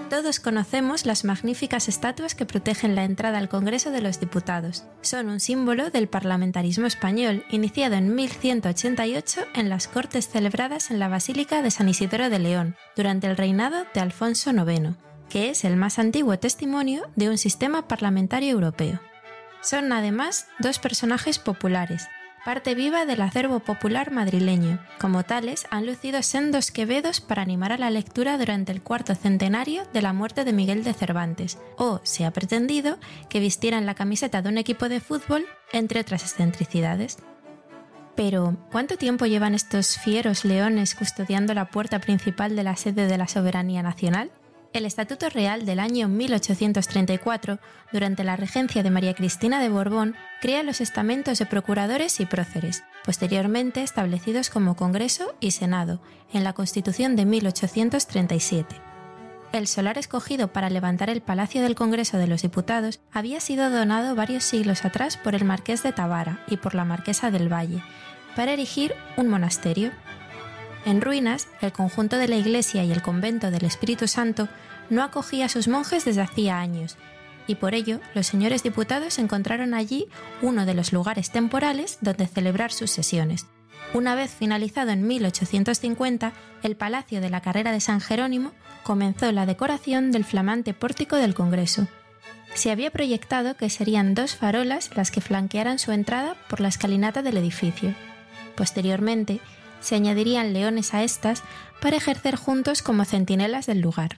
Todos conocemos las magníficas estatuas que protegen la entrada al Congreso de los Diputados. Son un símbolo del parlamentarismo español, iniciado en 1188 en las Cortes celebradas en la Basílica de San Isidoro de León, durante el reinado de Alfonso IX, que es el más antiguo testimonio de un sistema parlamentario europeo. Son además dos personajes populares, parte viva del acervo popular madrileño. Como tales, han lucido sendos quevedos para animar a la lectura durante el cuarto centenario de la muerte de Miguel de Cervantes, o se ha pretendido que vistieran la camiseta de un equipo de fútbol, entre otras excentricidades. Pero, ¿cuánto tiempo llevan estos fieros leones custodiando la puerta principal de la sede de la soberanía nacional? El Estatuto Real del año 1834, durante la regencia de María Cristina de Borbón, crea los estamentos de procuradores y próceres, posteriormente establecidos como Congreso y Senado, en la Constitución de 1837. El solar escogido para levantar el Palacio del Congreso de los Diputados había sido donado varios siglos atrás por el Marqués de Tabara y por la Marquesa del Valle, para erigir un monasterio. En ruinas, el conjunto de la iglesia y el convento del Espíritu Santo no acogía a sus monjes desde hacía años, y por ello los señores diputados encontraron allí uno de los lugares temporales donde celebrar sus sesiones. Una vez finalizado en 1850, el Palacio de la Carrera de San Jerónimo comenzó la decoración del flamante pórtico del Congreso. Se había proyectado que serían 2 farolas las que flanquearan su entrada por la escalinata del edificio. Posteriormente, se añadirían leones a estas para ejercer juntos como centinelas del lugar.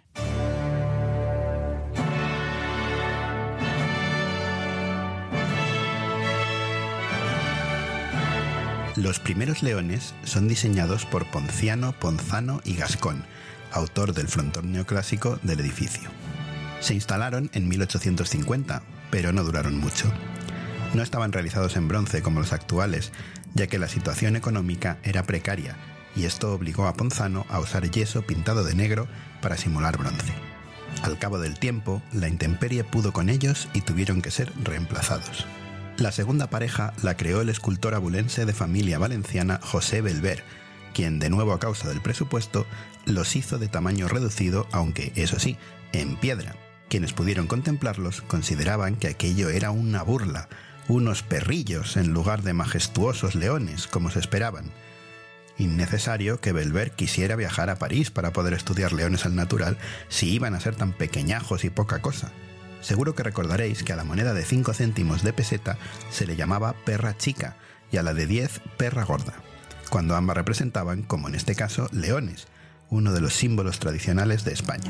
Los primeros leones son diseñados por Ponciano, Ponzano y Gascón, autor del frontón neoclásico del edificio. Se instalaron en 1850, pero no duraron mucho. No estaban realizados en bronce como los actuales, ya que la situación económica era precaria, y esto obligó a Ponzano a usar yeso pintado de negro para simular bronce. Al cabo del tiempo, la intemperie pudo con ellos y tuvieron que ser reemplazados. La segunda pareja la creó el escultor abulense de familia valenciana José Belver, quien, de nuevo a causa del presupuesto, los hizo de tamaño reducido, aunque, eso sí, en piedra. Quienes pudieron contemplarlos consideraban que aquello era una burla, unos perrillos en lugar de majestuosos leones, como se esperaban. Innecesario que Belver quisiera viajar a París para poder estudiar leones al natural si iban a ser tan pequeñajos y poca cosa. Seguro que recordaréis que a la moneda de 5 céntimos de peseta se le llamaba perra chica y a la de 10 perra gorda, cuando ambas representaban, como en este caso, leones, uno de los símbolos tradicionales de España.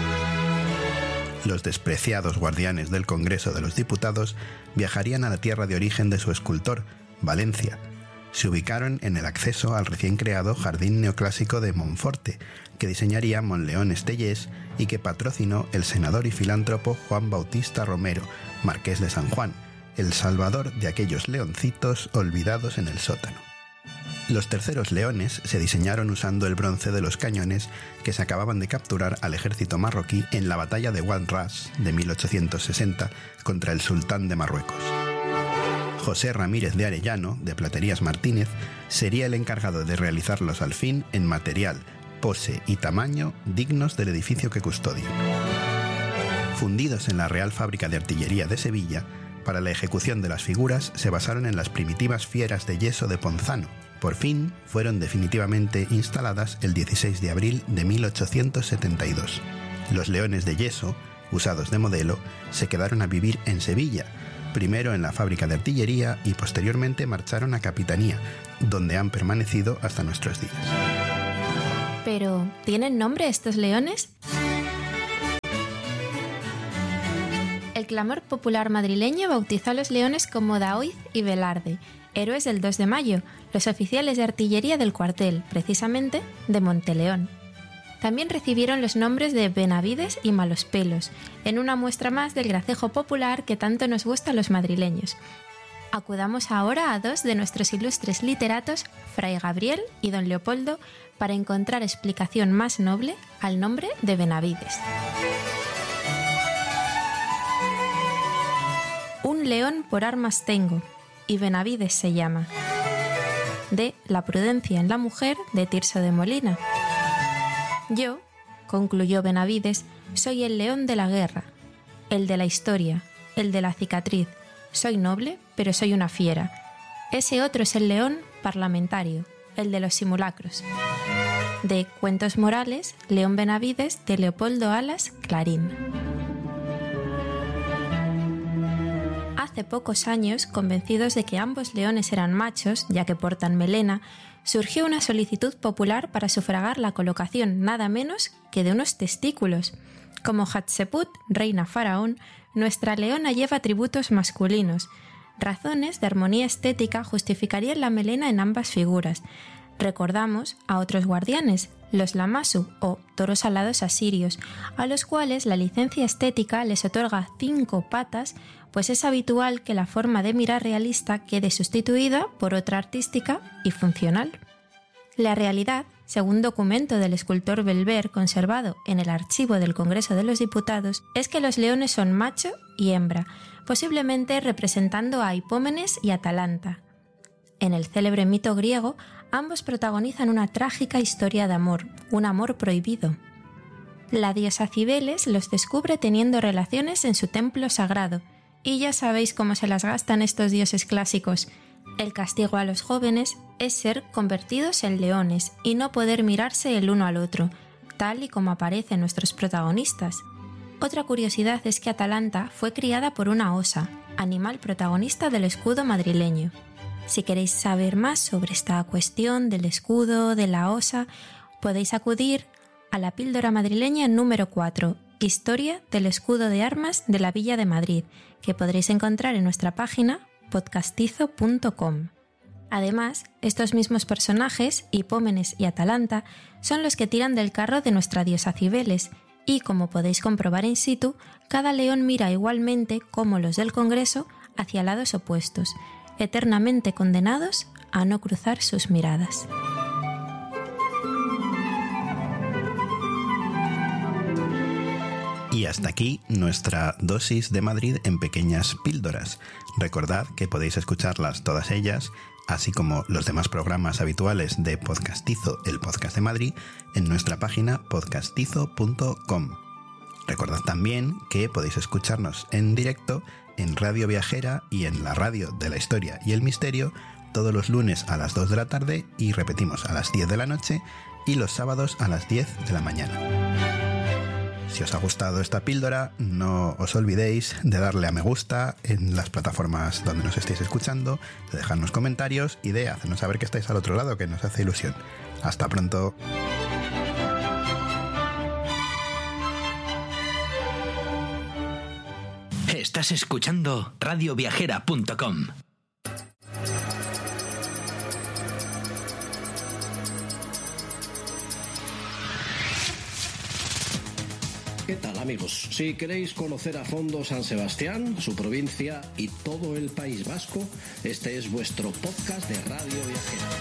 Los despreciados guardianes del Congreso de los Diputados viajarían a la tierra de origen de su escultor, Valencia. Se ubicaron en el acceso al recién creado Jardín Neoclásico de Monforte, que diseñaría Monleón Estellés y que patrocinó el senador y filántropo Juan Bautista Romero, marqués de San Juan, el salvador de aquellos leoncitos olvidados en el sótano. Los terceros leones se diseñaron usando el bronce de los cañones que se acababan de capturar al ejército marroquí en la batalla de Wad Ras de 1860 contra el sultán de Marruecos. José Ramírez de Arellano, de Platerías Martínez, sería el encargado de realizarlos al fin en material, pose y tamaño dignos del edificio que custodian. Fundidos en la Real Fábrica de Artillería de Sevilla, para la ejecución de las figuras se basaron en las primitivas fieras de yeso de Ponzano. Por fin fueron definitivamente instaladas el 16 de abril de 1872. Los leones de yeso, usados de modelo, se quedaron a vivir en Sevilla, primero en la fábrica de artillería y posteriormente marcharon a Capitanía, donde han permanecido hasta nuestros días. ¿Pero tienen nombre estos leones? El clamor popular madrileño bautizó a los leones como Daoiz y Velarde, héroes del 2 de mayo, los oficiales de artillería del cuartel, precisamente de Monteleón. También recibieron los nombres de Benavides y Malospelos, en una muestra más del gracejo popular que tanto nos gusta a los madrileños. Acudamos ahora a 2 de nuestros ilustres literatos, Fray Gabriel y don Leopoldo, para encontrar explicación más noble al nombre de Benavides. Un león por armas tengo, y Benavides se llama. De La prudencia en la mujer, de Tirso de Molina. Yo, concluyó Benavides, soy el león de la guerra, el de la historia, el de la cicatriz. Soy noble, pero soy una fiera. Ese otro es el león parlamentario, el de los simulacros. De Cuentos Morales, León Benavides, de Leopoldo Alas, Clarín. Hace pocos años, convencidos de que ambos leones eran machos, ya que portan melena, surgió una solicitud popular para sufragar la colocación nada menos que de unos testículos. Como Hatshepsut, reina faraón, nuestra leona lleva atributos masculinos. Razones de armonía estética justificarían la melena en ambas figuras. Recordamos a otros guardianes, los Lamassu o toros alados asirios, a los cuales la licencia estética les otorga 5 patas, pues es habitual que la forma de mirar realista quede sustituida por otra artística y funcional. La realidad, según documento del escultor Belver conservado en el archivo del Congreso de los Diputados, es que los leones son macho y hembra, posiblemente representando a Hipómenes y Atalanta. En el célebre mito griego, ambos protagonizan una trágica historia de amor, un amor prohibido. La diosa Cibeles los descubre teniendo relaciones en su templo sagrado, y ya sabéis cómo se las gastan estos dioses clásicos. El castigo a los jóvenes es ser convertidos en leones y no poder mirarse el uno al otro, tal y como aparecen nuestros protagonistas. Otra curiosidad es que Atalanta fue criada por una osa, animal protagonista del escudo madrileño. Si queréis saber más sobre esta cuestión del escudo, de la osa, podéis acudir a la píldora madrileña número 4, Historia del escudo de armas de la Villa de Madrid, que podréis encontrar en nuestra página podcastizo.com. Además, estos mismos personajes, Hipómenes y Atalanta, son los que tiran del carro de nuestra diosa Cibeles, y como podéis comprobar in situ, cada león mira igualmente, como los del Congreso, hacia lados opuestos, eternamente condenados a no cruzar sus miradas. Y hasta aquí nuestra dosis de Madrid en pequeñas píldoras. Recordad que podéis escucharlas todas ellas, así como los demás programas habituales de Podcastizo, el podcast de Madrid, en nuestra página podcastizo.com. Recordad también que podéis escucharnos en directo en Radio Viajera y en la radio de la historia y el misterio todos los lunes a las 2 de la tarde y repetimos a las 10 de la noche y los sábados a las 10 de la mañana. Si os ha gustado esta píldora, no os olvidéis de darle a me gusta en las plataformas donde nos estéis escuchando, de dejarnos comentarios y de hacernos saber que estáis al otro lado, que nos hace ilusión. Hasta pronto. Estás escuchando radioviajera.com. ¿Qué tal, amigos? Si queréis conocer a fondo San Sebastián, su provincia y todo el País Vasco, este es vuestro podcast de Radio Viajera.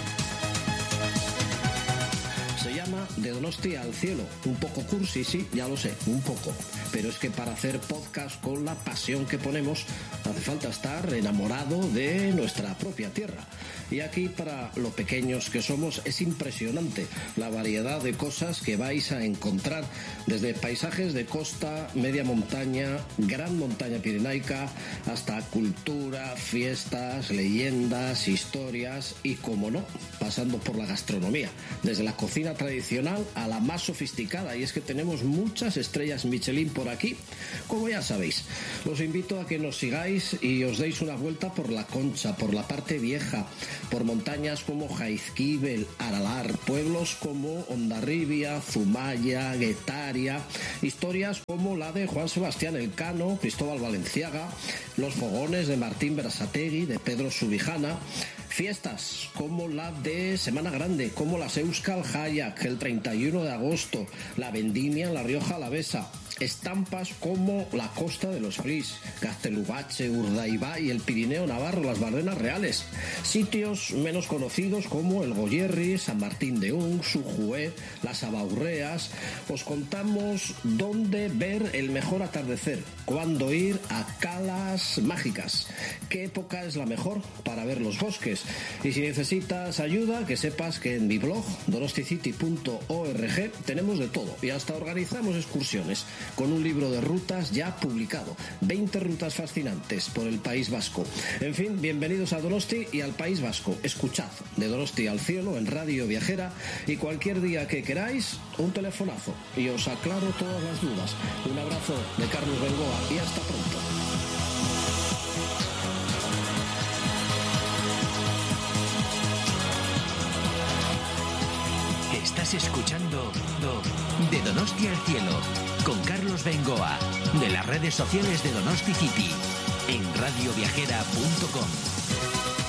Se llama De Donostia al Cielo. Un poco cursi, sí, ya lo sé, un poco. Pero es que para hacer podcast con la pasión que ponemos, hace falta estar enamorado de nuestra propia tierra. Y aquí, para lo pequeños que somos, es impresionante la variedad de cosas que vais a encontrar, desde paisajes de costa, media montaña, gran montaña pirenaica, hasta cultura, fiestas, leyendas, historias y, como no, pasando por la gastronomía, desde la cocina tradicional a la más sofisticada. Y es que tenemos muchas estrellas Michelin por aquí, como ya sabéis. Os invito a que nos sigáis y os deis una vuelta por la Concha, por la parte vieja, por montañas como Jaizkibel, Aralar, pueblos como Hondarribia, Zumaya, Guetaria, historias como la de Juan Sebastián Elcano, Cristóbal Valenciaga, los fogones de Martín Berasategui, de Pedro Subijana, fiestas como la de Semana Grande, como las Euskal Hayak el 31 de agosto, la Vendimia en La Rioja Alavesa, estampas como la Costa de los Flís, Castelubache, Urdaibai y el Pirineo Navarro, las Bardenas Reales. Sitios menos conocidos como el Goyerri, San Martín de Un, Sujué, las Abaurreas. Os contamos dónde ver el mejor atardecer, cuándo ir a Calas Mágicas, qué época es la mejor para ver los bosques. Y si necesitas ayuda, que sepas que en mi blog donosticity.org tenemos de todo y hasta organizamos excursiones con un libro de rutas ya publicado, 20 rutas fascinantes por el País Vasco. En fin, bienvenidos a Donosti y al País Vasco. Escuchad De Donosti al Cielo en Radio Viajera y cualquier día que queráis, un telefonazo y os aclaro todas las dudas. Un abrazo de Carlos Bengoa y hasta pronto. Estás escuchando De Donosti al Cielo con Carlos Bengoa de las redes sociales de Donosti City en radioviajera.com.